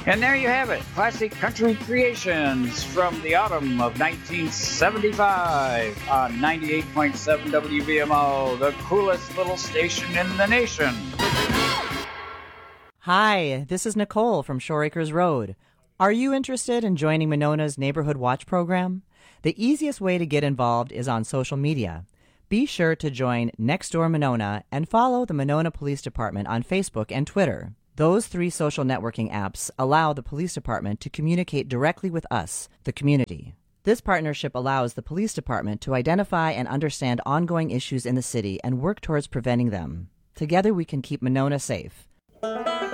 And there you have it, classic country creations from the autumn of 1975 on 98.7 WVMO, the coolest little station in the nation. Hi, this is Nicole from Shore Acres Road. Are you interested in joining Monona's Neighborhood Watch program? The easiest way to get involved is on social media. Be sure to join Nextdoor Monona and follow the Monona Police Department on Facebook and Twitter. Those 3 social networking apps allow the police department to communicate directly with us, the community. This partnership allows the police department to identify and understand ongoing issues in the city and work towards preventing them. Together we can keep Monona safe.